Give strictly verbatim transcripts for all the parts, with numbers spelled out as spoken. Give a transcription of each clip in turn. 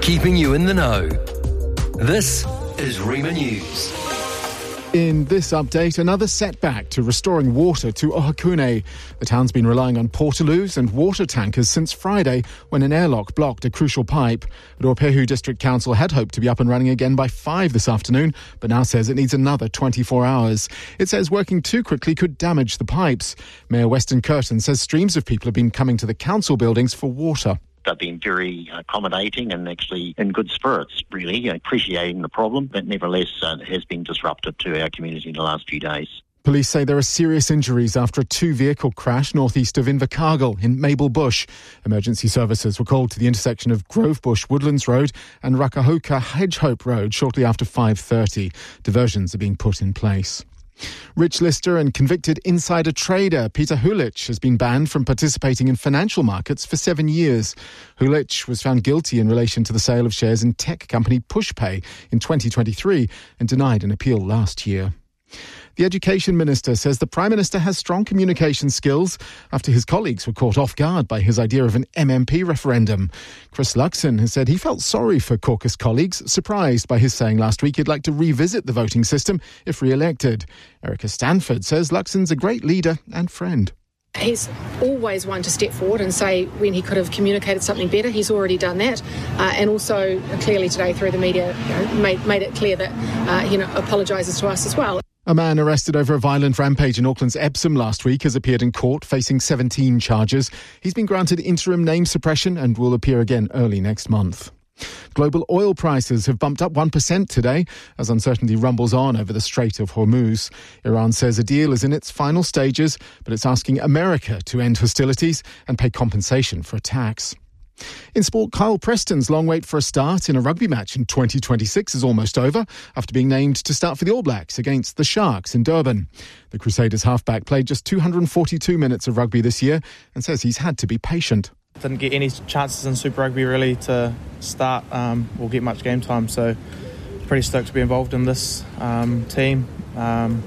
keeping you in the know. This is Rima News. In this update, another setback to restoring water to Ohakune. The town's been relying on portaloos and water tankers since Friday when an airlock blocked a crucial pipe. Ruapehu District Council had hoped to be up and running again by five this afternoon, but now says it needs another twenty-four hours. It says working too quickly could damage the pipes. Mayor Weston Curtin says streams of people have been coming to the council buildings for water. They've been very accommodating and actually in good spirits, really, appreciating the problem, but nevertheless uh, it has been disruptive to our community in the last few days. Police say there are serious injuries after a two-vehicle crash northeast of Invercargill in Maple Bush. Emergency services were called to the intersection of Grove Bush Woodlands Road and Rakahoka Hedgehope Road shortly after five thirty. Diversions are being put in place. Rich lister and convicted insider trader Peter Hulich has been banned from participating in financial markets for seven years. Hulich was found guilty in relation to the sale of shares in tech company Pushpay in twenty twenty-three and denied an appeal last year. The Education Minister says the Prime Minister has strong communication skills after his colleagues were caught off guard by his idea of an M M P referendum. Chris Luxon has said he felt sorry for caucus colleagues, surprised by his saying last week he'd like to revisit the voting system if re-elected. Erica Stanford says Luxon's a great leader and friend. He's always one to step forward and say when he could have communicated something better. He's already done that. Uh, and also clearly today through the media you know, made, made it clear that uh, he you know, apologises to us as well. A man arrested over a violent rampage in Auckland's Epsom last week has appeared in court facing seventeen charges. He's been granted interim name suppression and will appear again early next month. Global oil prices have bumped up one percent today as uncertainty rumbles on over the Strait of Hormuz. Iran says a deal is in its final stages, but it's asking America to end hostilities and pay compensation for attacks. In sport, Kyle Preston's long wait for a start in a rugby match in twenty twenty-six is almost over after being named to start for the All Blacks against the Sharks in Durban. The Crusaders halfback played just two hundred forty-two minutes of rugby this year and says he's had to be patient. Didn't get any chances in Super Rugby really to start um, or get much game time, so pretty stoked to be involved in this um, team. Um,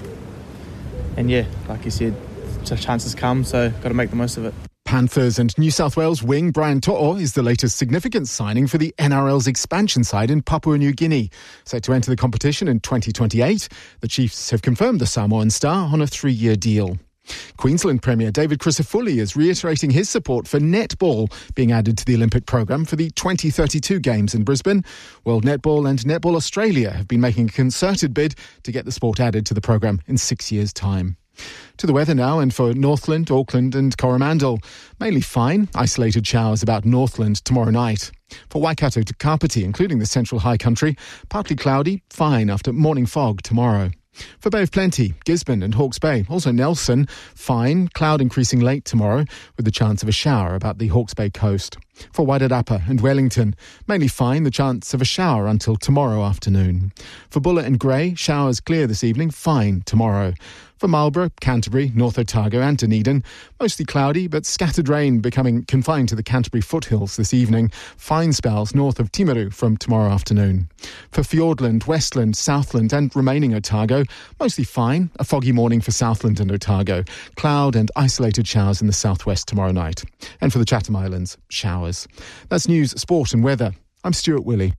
and yeah, like you said, chances come, so got to make the most of it. Panthers and New South Wales wing Brian To'o is the latest significant signing for the N R L's expansion side in Papua New Guinea. Set to enter the competition in twenty twenty-eight, the Chiefs have confirmed the Samoan star on a three-year deal. Queensland Premier David Crisafulli is reiterating his support for netball being added to the Olympic programme for the twenty thirty-two Games in Brisbane. World Netball and Netball Australia have been making a concerted bid to get the sport added to the programme in six years' time. To the weather now, and for Northland, Auckland and Coromandel. Mainly fine, isolated showers about Northland tomorrow night. For Waikato to Kapiti, including the central high country, partly cloudy, fine after morning fog tomorrow. For Bay of Plenty, Gisborne and Hawke's Bay, also Nelson, fine, cloud increasing late tomorrow with the chance of a shower about the Hawke's Bay coast. For Wairarapa and Wellington, mainly fine, the chance of a shower until tomorrow afternoon. For Buller and Grey, showers clear this evening, fine tomorrow. For Marlborough, Canterbury, North Otago and Dunedin, mostly cloudy but scattered rain becoming confined to the Canterbury foothills this evening. Fine spells north of Timaru from tomorrow afternoon. For Fiordland, Westland, Southland and remaining Otago, mostly fine, a foggy morning for Southland and Otago. Cloud and isolated showers in the southwest tomorrow night. And for the Chatham Islands, showers. That's news, sport and weather. I'm Stuart Willey.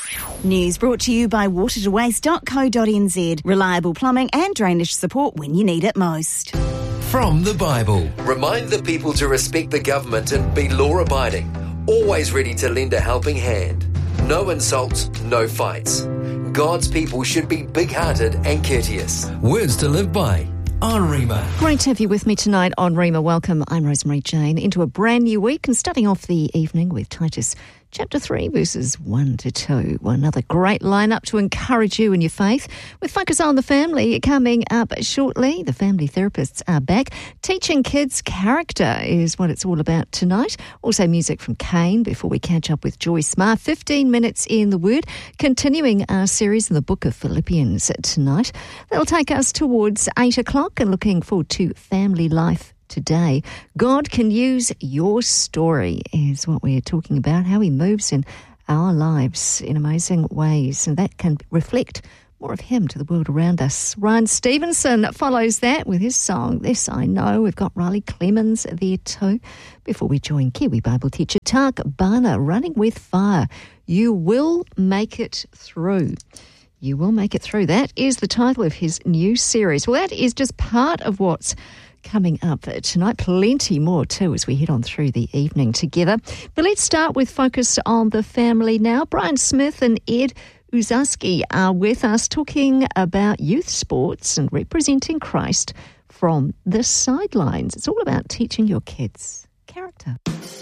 News brought to you by water to waste dot co dot n z. Reliable plumbing and drainage support when you need it most. From the Bible. Remind the people to respect the government and be law-abiding. Always ready to lend a helping hand. No insults, no fights. God's people should be big-hearted and courteous. Words to live by. On Rima. Great to have you with me tonight on Rima. Welcome. I'm Rosemary Jane into a brand new week and starting off the evening with Titus chapter three, verses one to two. Another great lineup to encourage you in your faith. With Focus on the Family coming up shortly. The family therapists are back. Teaching kids character is what it's all about tonight. Also music from Kane before we catch up with Joyce Marr. fifteen minutes in the Word. Continuing our series in the book of Philippians tonight. That'll take us towards eight o'clock and looking forward to family life today. God can use your story is what we're talking about, how he moves in our lives in amazing ways, and that can reflect more of him to the world around us. Ryan Stevenson follows that with his song, This I Know. We've got Riley Clemens there too. Before we join Kiwi Bible teacher Tak Bana, Running with Fire. You will make it through. You will make it through. That is the title of his new series. Well, that is just part of what's coming up tonight. Plenty more too as we head on through the evening together. But let's start with focus on the family now. Brian Smith and Ed Uzaski are with us talking about youth sports and representing Christ from the sidelines. It's all about teaching your kids character.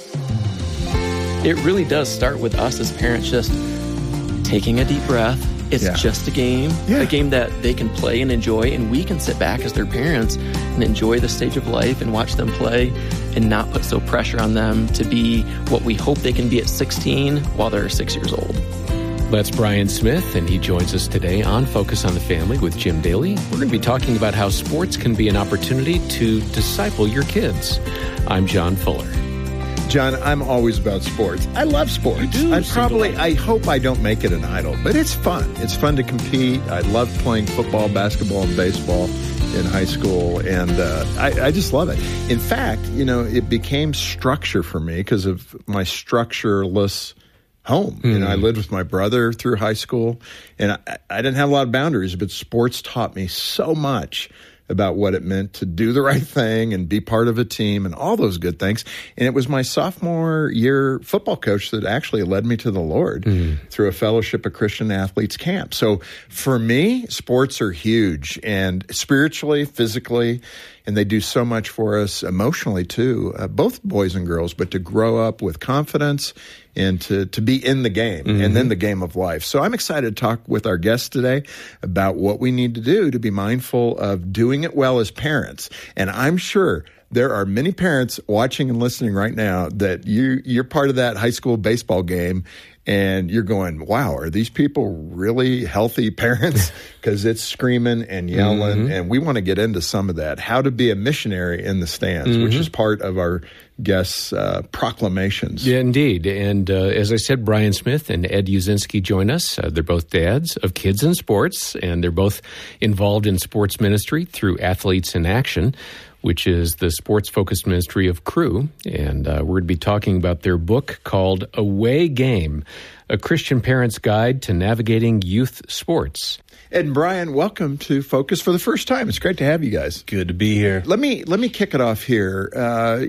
It really does start with us as parents just taking a deep breath. It's yeah. just a game, yeah. a game that they can play and enjoy, and we can sit back as their parents and enjoy the stage of life and watch them play and not put so pressure on them to be what we hope they can be at sixteen while they're six years old. That's Brian Smith, and he joins us today on Focus on the Family with Jim Daly. We're going to be talking about how sports can be an opportunity to disciple your kids. I'm John Fuller. John, I'm always about sports. I love sports. I probably, I hope I don't make it an idol, but it's fun. It's fun to compete. I loved playing football, basketball, and baseball in high school, and uh, I, I just love it. In fact, you know, it became structure for me because of my structureless home. Mm. You know, I lived with my brother through high school, and I, I didn't have a lot of boundaries, but sports taught me so much about what it meant to do the right thing and be part of a team and all those good things. And it was my sophomore year football coach that actually led me to the Lord mm. through a Fellowship of Christian Athletes camp. So for me, sports are huge, and spiritually, physically, and they do so much for us emotionally too, uh, both boys and girls, but to grow up with confidence and to, to be in the game mm-hmm. and then the game of life. So I'm excited to talk with our guests today about what we need to do to be mindful of doing it well as parents. And I'm sure there are many parents watching and listening right now that you, you're part of that high school baseball game, and you're going, wow, are these people really healthy parents? Because it's screaming and yelling, mm-hmm. and we want to get into some of that. How to be a missionary in the stands, mm-hmm. which is part of our guests' uh, proclamations. Yeah, indeed. And uh, as I said, Brian Smith and Ed Uzinski join us. Uh, they're both dads of kids in sports, and they're both involved in sports ministry through Athletes in Action, which is the sports-focused ministry of Cru. And uh, we're going to be talking about their book called Away Game, A Christian Parent's Guide to Navigating Youth Sports. Ed and Brian, welcome to Focus for the first time. It's great to have you guys. Good to be here. Let me let me kick it off here. Uh,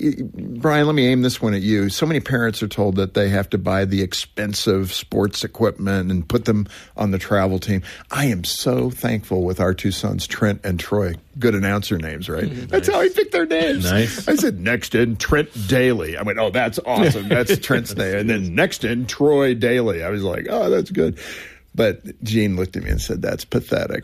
Brian, let me aim this one at you. So many parents are told that they have to buy the expensive sports equipment and put them on the travel team. I am so thankful with our two sons, Trent and Troy. Good announcer names, right? Mm-hmm. That's nice. How I picked their names. Nice. I said, next in Trent Daly. I went, oh, that's awesome. That's Trent's name. And then next in Troy Daly. I was like, oh, that's good. But Jean looked at me and said, that's pathetic.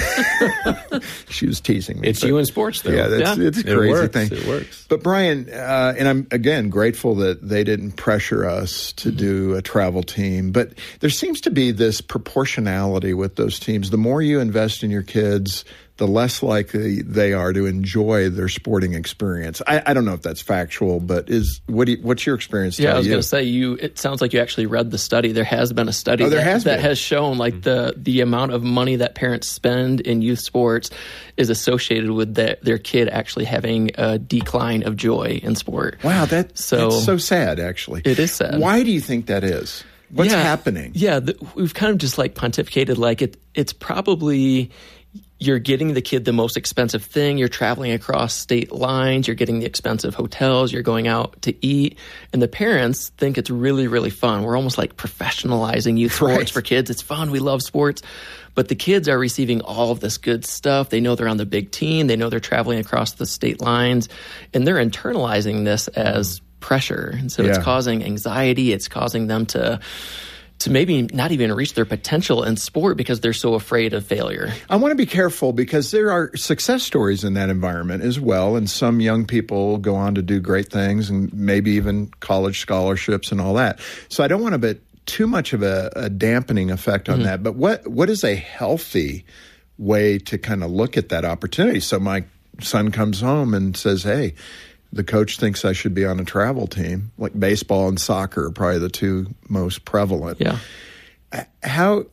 She was teasing me. It's but, you in sports, though. Yeah, that's, yeah. it's a crazy it works. thing. It works. But Brian, uh, and I'm, again, grateful that they didn't pressure us to mm-hmm. do a travel team. But there seems to be this proportionality with those teams. The more you invest in your kids, the less likely they are to enjoy their sporting experience. I, I don't know if that's factual, but is what do you, what's your experience? Yeah, I was going to say you. It sounds like you actually read the study. There has been a study oh, there that, has, that has shown like the the amount of money that parents spend in youth sports is associated with the, their kid actually having a decline of joy in sport. Wow, that, so, that's so sad. Actually, it is sad. Why do you think that is? What's yeah, happening? Yeah, the, we've kind of just like pontificated like it. It's probably. You're getting the kid the most expensive thing. You're traveling across state lines. You're getting the expensive hotels. You're going out to eat. And the parents think it's really, really fun. We're almost like professionalizing youth sports right. for kids. It's fun. We love sports. But the kids are receiving all of this good stuff. They know they're on the big team. They know they're traveling across the state lines. And they're internalizing this as pressure. And so yeah. it's causing anxiety. It's causing them to... to maybe not even reach their potential in sport because they're so afraid of failure. I want to be careful because there are success stories in that environment as well, and some young people go on to do great things and maybe even college scholarships and all that. So I don't want to put too much of a, a dampening effect on mm-hmm. that, but what what is a healthy way to kind of look at that opportunity? So my son comes home and says, hey, the coach thinks I should be on a travel team. Like baseball and soccer are probably the two most prevalent. Yeah. How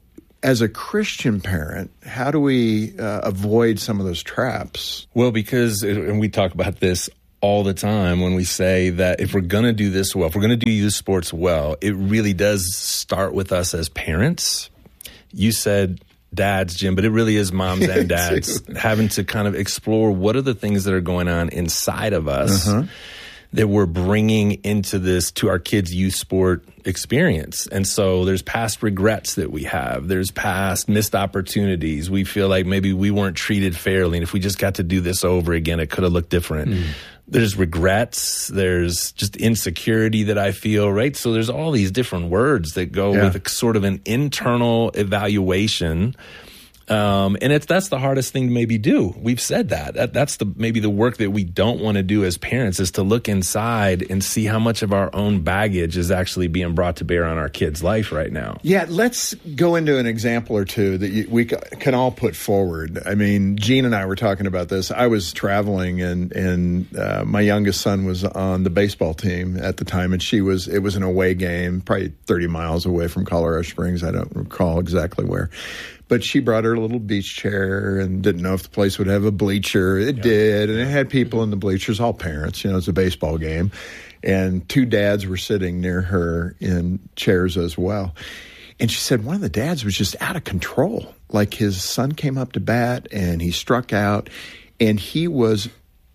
as a Christian parent, how do we uh, avoid some of those traps? Well, because, and we talk about this all the time when we say that if we're going to do this well, if we're going to do youth sports well, it really does start with us as parents. You said dads, Jim, but it really is moms and dads having to kind of explore what are the things that are going on inside of us uh-huh. that we're bringing into this, to our kids' youth sport experience. And so there's past regrets that we have. There's past missed opportunities. We feel like maybe we weren't treated fairly, and if we just got to do this over again, it could have looked different. Mm. There's regrets. There's just insecurity that I feel, right? So there's all these different words that go yeah. with a, sort of an internal evaluation. Um, and it's that's the hardest thing to maybe do. We've said that. that. That's the maybe the work that we don't want to do as parents, is to look inside and see how much of our own baggage is actually being brought to bear on our kids' life right now. Yeah, let's go into an example or two that you, we can all put forward. I mean, Jean and I were talking about this. I was traveling, and and uh, my youngest son was on the baseball team at the time, and she was. It was an away game, probably thirty miles away from Colorado Springs. I don't recall exactly where. But she brought her little beach chair and didn't know if the place would have a bleacher. It yeah. did, and it had people in the bleachers, all parents. You know, it's a baseball game. And two dads were sitting near her in chairs as well. And she said one of the dads was just out of control. Like his son came up to bat, and he struck out, and he was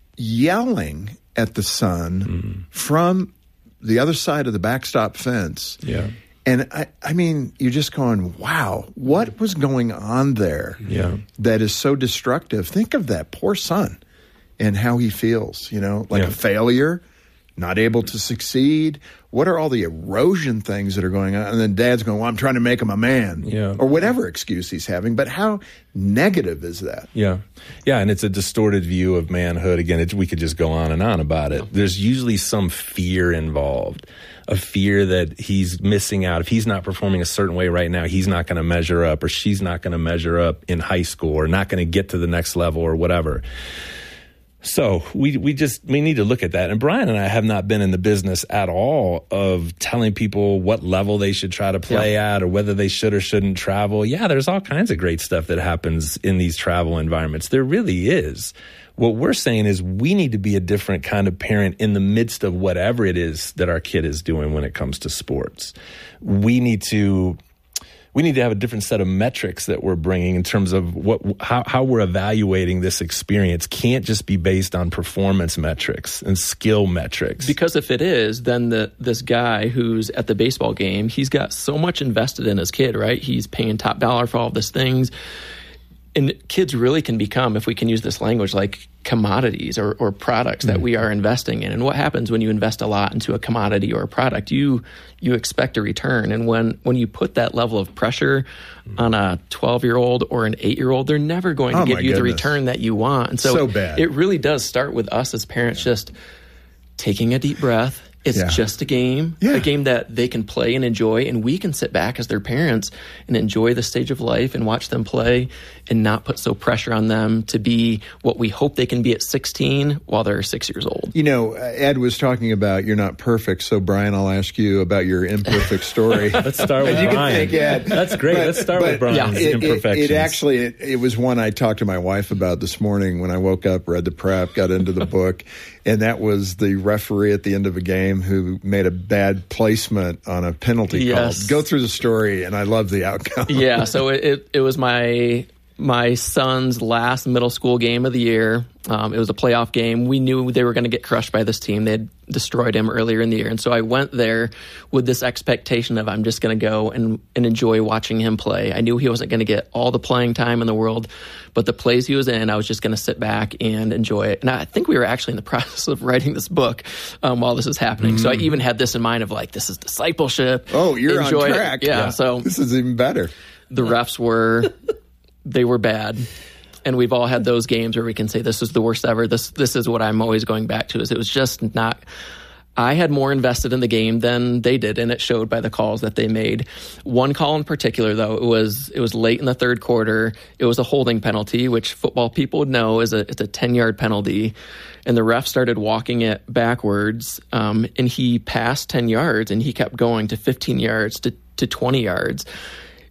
yelling at the son mm. from the other side of the backstop fence. Yeah. And I, I mean, you're just going, wow, what was going on there yeah. that is so destructive? Think of that poor son and how he feels, you know, like yeah. a failure, not able to succeed. What are all the erosion things that are going on? And then dad's going, well, I'm trying to make him a man yeah. or whatever excuse he's having. But how negative is that? Yeah. Yeah, and it's a distorted view of manhood. Again, it, we could just go on and on about it. There's usually some fear involved. A fear that he's missing out. If he's not performing a certain way right now, he's not going to measure up, or she's not going to measure up in high school, or not going to get to the next level, or whatever. So we we just we need to look at that. And Brian and I have not been in the business at all of telling people what level they should try to play yeah. at, or whether they should or shouldn't travel. Yeah, there's all kinds of great stuff that happens in these travel environments. There really is. What we're saying is we need to be a different kind of parent in the midst of whatever it is that our kid is doing when it comes to sports. We need to we need to have a different set of metrics that we're bringing in terms of what how, how we're evaluating this experience. Can't just be based on performance metrics and skill metrics. Because if it is, then the this guy who's at the baseball game, he's got so much invested in his kid, right? He's paying top dollar for all of these things. And kids really can become, if we can use this language, like commodities or, or products that mm-hmm. we are investing in. And what happens when you invest a lot into a commodity or a product? You you expect a return. And when, when you put that level of pressure mm-hmm. on a twelve-year-old or an eight-year-old, they're never going to oh give you goodness. the return that you want. And so, so bad. It really does start with us as parents just taking a deep breath. It's yeah. just a game, yeah. a game that they can play and enjoy, and we can sit back as their parents and enjoy the stage of life and watch them play and not put so pressure on them to be what we hope they can be at sixteen while they're six years old. You know, Ed was talking about you're not perfect, so Brian, I'll ask you about your imperfect story. Let's start with you Brian. Can think, Ed. That's great. But, Let's start but, with Brian's yeah, it, imperfections. It, it actually, it, it was one I talked to my wife about this morning when I woke up, read the prep, got into the book, and that was the referee at the end of a game who made a bad placement on a penalty yes. call. Go through the story, and I love the outcome. Yeah, so it, it, it was my my son's last middle school game of the year. Um, it was a playoff game. We knew they were going to get crushed by this team. They had destroyed him earlier in the year. And so I went there with this expectation of I'm just going to go and, and enjoy watching him play. I knew he wasn't going to get all the playing time in the world, but the plays he was in, I was just going to sit back and enjoy it. And I think we were actually in the process of writing this book um, while this was happening. Mm-hmm. So I even had this in mind of like, this is discipleship. Oh, you're enjoy on track. Yeah, yeah. So this is even better. The refs were... They were bad. And we've all had those games where we can say this is the worst ever. This this is what I'm always going back to, is it was just not... I had more invested in the game than they did, and it showed by the calls that they made. One call in particular, though, it was it was late in the third quarter. It was a holding penalty, which football people would know is a it's a ten-yard penalty. And the ref started walking it backwards, um, and he passed ten yards, and he kept going to fifteen yards, to, to twenty yards.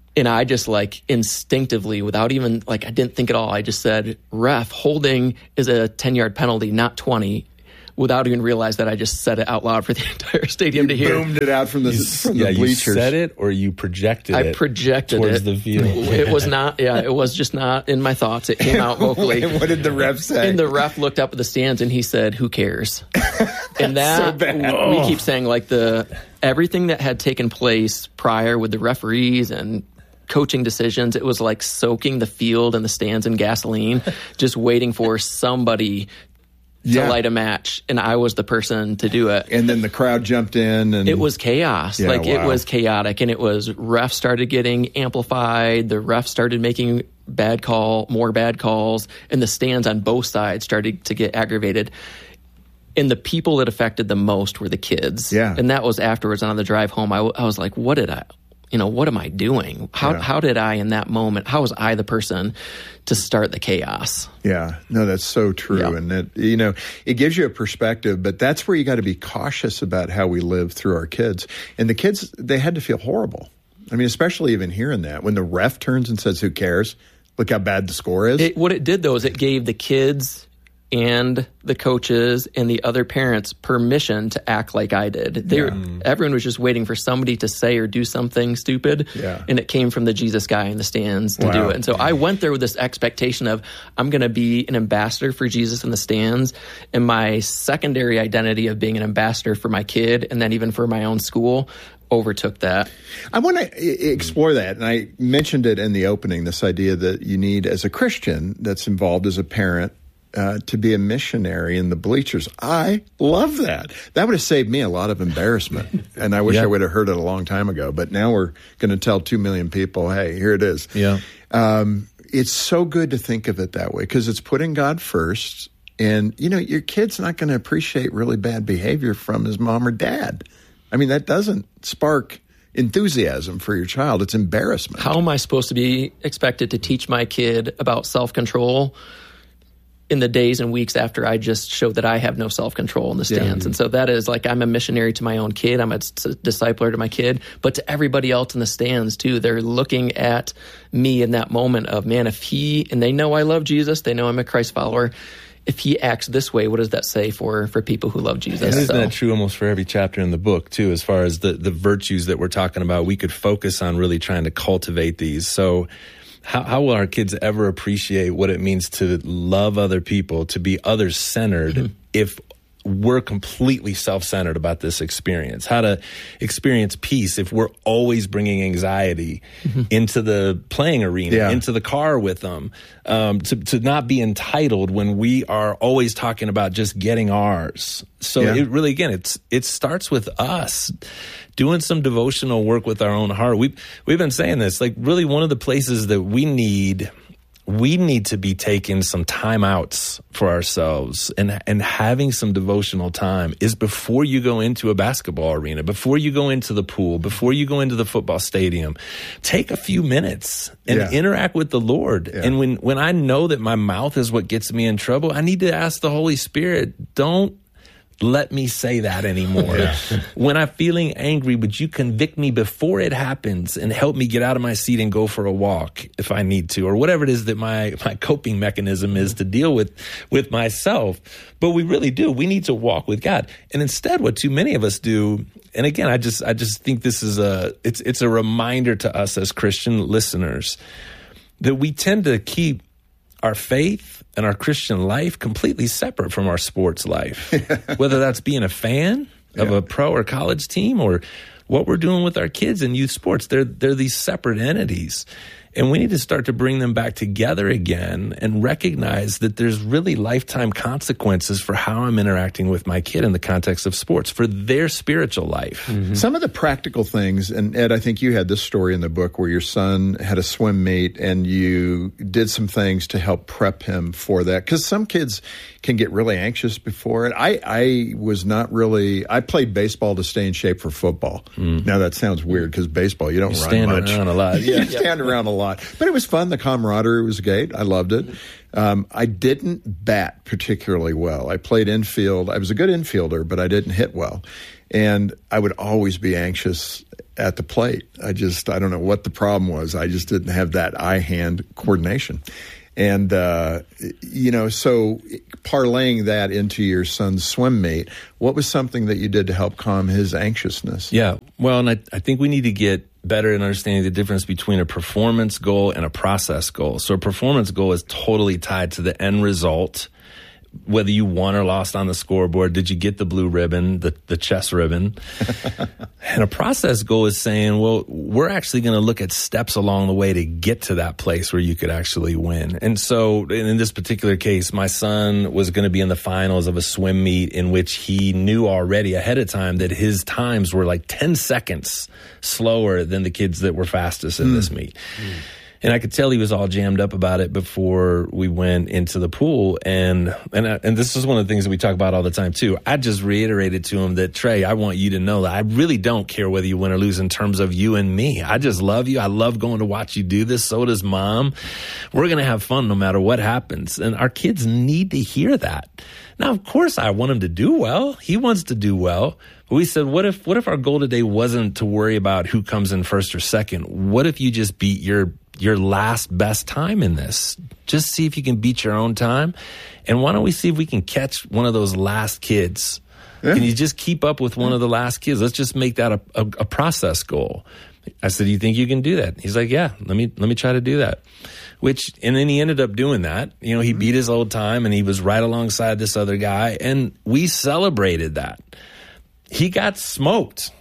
And I just like instinctively, without even like, I didn't think at all. I just said, ref, holding is a ten yard penalty, not twenty. Without even realize that I just said it out loud for the entire stadium you to hear. Boomed it out from the, you, from yeah, the bleachers. You said it or you projected I it projected towards it. the field. It was not, yeah, it was just not in my thoughts. It came out vocally. What did the ref say? And the ref looked up at the stands and he said, who cares? And that, so bad. we Oh. keep saying like the, everything that had taken place prior with the referees and coaching decisions, it was like soaking the field and the stands in gasoline, just waiting for somebody to Yeah. light a match, and I was the person to do it. And then the crowd jumped in, and it was chaos. Yeah, like wow. it was chaotic, and it was refs started getting amplified. The refs started making bad call, more bad calls, and the stands on both sides started to get aggravated. And the people it affected the most were the kids. Yeah. And that was afterwards on the drive home. I, w- I was like, what did I, you know, what am I doing? How Yeah. how did I in that moment? How was I the person to start the chaos? Yeah, no, that's so true. Yeah. And that, you know, it gives you a perspective, but that's where you got to be cautious about how we live through our kids. And the kids, they had to feel horrible. I mean, especially even hearing that when the ref turns and says, who cares? Look how bad the score is. It, what it did, though, is it gave the kids and the coaches and the other parents permission to act like I did. They Yeah. were, everyone was just waiting for somebody to say or do something stupid, Yeah. and it came from the Jesus guy in the stands to Wow. do it. And so I went there with this expectation of I'm going to be an ambassador for Jesus in the stands, and my secondary identity of being an ambassador for my kid and then even for my own school overtook that. I want to explore that, and I mentioned it in the opening, this idea that you need, as a Christian that's involved as a parent, Uh, to be a missionary in the bleachers. I love that. That would have saved me a lot of embarrassment. And I wish Yeah. I would have heard it a long time ago. But now we're going to tell two million people, hey, here it is. Yeah. Um, it's so good to think of it that way because it's putting God first. And, you know, your kid's not going to appreciate really bad behavior from his mom or dad. I mean, that doesn't spark enthusiasm for your child. It's embarrassment. How am I supposed to be expected to teach my kid about self-control in the days and weeks after I just showed that I have no self-control in the stands? Yeah. And so that is like, I'm a missionary to my own kid. I'm a s- discipler to my kid, but to everybody else in the stands too. They're looking at me in that moment of, man, if he, and they know I love Jesus, they know I'm a Christ follower. If he acts this way, what does that say for, for people who love Jesus? And isn't So- that true almost for every chapter in the book, too, as far as the, the virtues that we're talking about? We could focus on really trying to cultivate these. So how, how will our kids ever appreciate what it means to love other people, to be others-centered, mm-hmm. if we're completely self-centered about this experience? How to experience peace if we're always bringing anxiety mm-hmm. into the playing arena, Yeah. into the car with them, um, to, to not be entitled when we are always talking about just getting ours. So Yeah. it really, again, it's it starts with us doing some devotional work with our own heart. We've, we've been saying this, like really one of the places that we need we need to be taking some time outs for ourselves and and having some devotional time is before you go into a basketball arena, before you go into the pool, before you go into the football stadium. Take a few minutes and Yeah. interact with the Lord. Yeah. And when, when I know that my mouth is what gets me in trouble, I need to ask the Holy Spirit, don't let me say that anymore. Yeah. When I'm feeling angry, would you convict me before it happens and help me get out of my seat and go for a walk if I need to, or whatever it is that my, my coping mechanism is to deal with, with myself. But we really do. We need to walk with God. And instead, what too many of us do, and again, I just, I just think this is a, it's, it's a reminder to us as Christian listeners that we tend to keep our faith and our Christian life completely separate from our sports life, whether that's being a fan of Yeah. a pro or college team or what we're doing with our kids in youth sports. They're, they're these separate entities. And we need to start to bring them back together again and recognize that there's really lifetime consequences for how I'm interacting with my kid in the context of sports for their spiritual life. Mm-hmm. Some of the practical things, and Ed, I think you had this story in the book where your son had a swim meet and you did some things to help prep him for that. Because some kids can get really anxious before it. I, I was not really, I played baseball to stay in shape for football. Mm. Now that sounds weird because baseball, you don't You run stand much. around a lot. you stand around a lot. But it was fun. The camaraderie was great. I loved it. Um, I didn't bat particularly well. I played infield. I was a good infielder, but I didn't hit well. And I would always be anxious at the plate. I just, I don't know what the problem was. I just didn't have that eye-hand coordination. And, uh, you know, so parlaying that into your son's swim meet, what was something that you did to help calm his anxiousness? Yeah, well, and I, I think we need to get better in understanding the difference between a performance goal and a process goal. So a performance goal is totally tied to the end result, whether you won or lost on the scoreboard. Did you get the blue ribbon, the, the chess ribbon? And a process goal is saying, well, we're actually going to look at steps along the way to get to that place where you could actually win. And so in this particular case, my son was going to be in the finals of a swim meet in which he knew already ahead of time that his times were like ten seconds slower than the kids that were fastest in mm. this meet. Mm. And I could tell he was all jammed up about it before we went into the pool. And and I, and this is one of the things that we talk about all the time, too. I just reiterated to him that, Trey, I want you to know that I really don't care whether you win or lose in terms of you and me. I just love you. I love going to watch you do this. So does Mom. We're going to have fun no matter what happens. And our kids need to hear that. Now, of course, I want him to do well. He wants to do well. But we said, what if what if our goal today wasn't to worry about who comes in first or second? What if you just beat your your last best time in this? Just see if you can beat your own time. And why don't we see if we can catch one of those last kids? Yeah. Can you just keep up with one of the last kids? Let's just make that a, a, a process goal. I said, do you think you can do that? He's like, yeah, let me let me try to do that. Which, and then he ended up doing that. You know, he beat his old time and he was right alongside this other guy. And we celebrated that. He got smoked.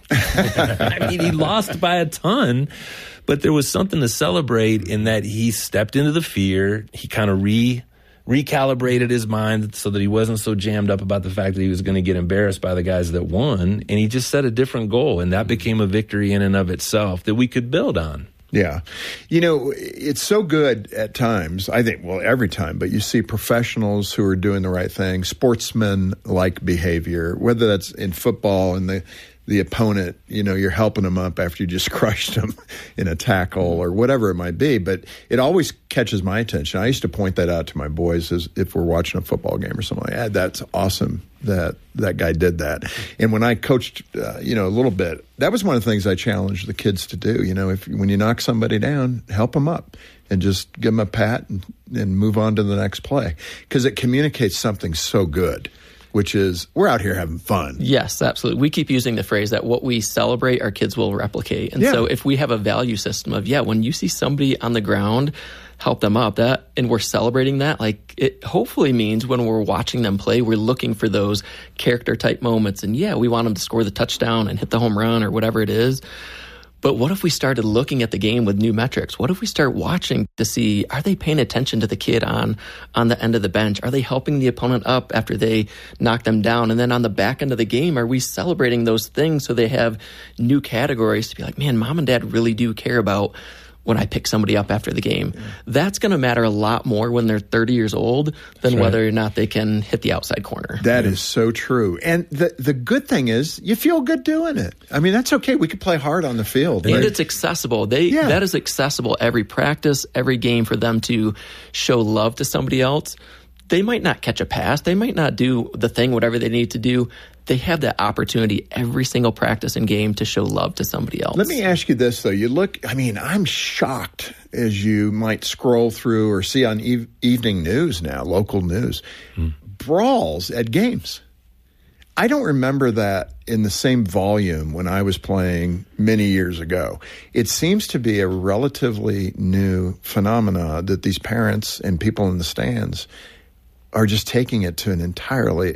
I mean, he lost by a ton. But there was something to celebrate in that he stepped into the fear. He kind of re recalibrated his mind so that he wasn't so jammed up about the fact that he was going to get embarrassed by the guys that won. And he just set a different goal. And that became a victory in and of itself that we could build on. Yeah. You know, it's so good at times, I think, well, every time, but you see professionals who are doing the right thing, sportsman-like behavior, whether that's in football and the the opponent, you know, you're helping them up after you just crushed them in a tackle or whatever it might be. But it always catches my attention. I used to point that out to my boys as if we're watching a football game or something like that. That's awesome that that guy did that. And when I coached, uh, you know, a little bit, that was one of the things I challenged the kids to do. You know, if when you knock somebody down, help them up and just give them a pat and, and move on to the next play, because it communicates something so good, which is we're out here having fun. Yes, absolutely. We keep using the phrase that what we celebrate, our kids will replicate. And yeah. so if we have a value system of, yeah, when you see somebody on the ground, help them up, that, and we're celebrating that, like it hopefully means when we're watching them play, we're looking for those character type moments. And yeah, we want them to score the touchdown and hit the home run or whatever it is. But what if we started looking at the game with new metrics? What if we start watching to see, are they paying attention to the kid on, on the end of the bench? Are they helping the opponent up after they knock them down? And then on the back end of the game, are we celebrating those things so they have new categories to be like, man, mom and dad really do care about when I pick somebody up after the game? Yeah. That's going to matter a lot more when they're thirty years old than right. whether or not they can hit the outside corner. That yeah. is so true. And the the good thing is you feel good doing it. I mean, that's okay. We could play hard on the field. And right? it's accessible. They yeah. That is accessible every practice, every game for them to show love to somebody else. They might not catch a pass. They might not do the thing, whatever they need to do. They have that opportunity every single practice and game to show love to somebody else. Let me ask you this, though. You look, I mean, I'm shocked as you might scroll through or see on e- evening news now, local news, hmm. brawls at games. I don't remember that in the same volume when I was playing many years ago. It seems to be a relatively new phenomena that these parents and people in the stands are just taking it to an entirely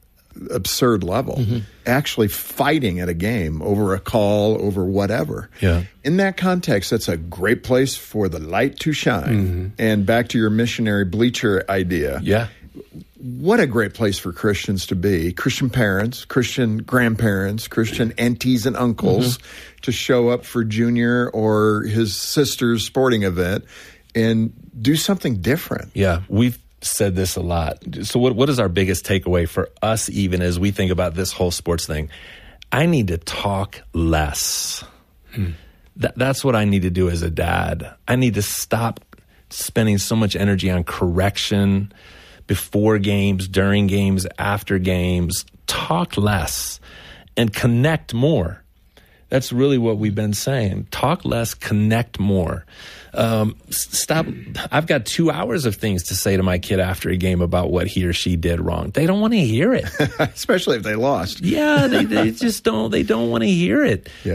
absurd level, mm-hmm. actually fighting at a game over a call, over whatever. Yeah. In that context, that's a great place for the light to shine. Mm-hmm. And back to your missionary bleacher idea. Yeah. What a great place for Christians to be, Christian parents, Christian grandparents, Christian aunties and uncles mm-hmm. to show up for Junior or his sister's sporting event and do something different. Yeah, we've said this a lot. So what what is our biggest takeaway for us, even as we think about this whole sports thing? I need to talk less. Hmm. That, that's what I need to do as a dad. I need to stop spending so much energy on correction before games, during games, after games. Talk less and connect more. That's really what we've been saying. Talk less, connect more. Um, stop. I've got two hours of things to say to my kid after a game about what he or she did wrong. They don't want to hear it. Especially if they lost. Yeah, they, they just don't, they don't want to hear it. Yeah.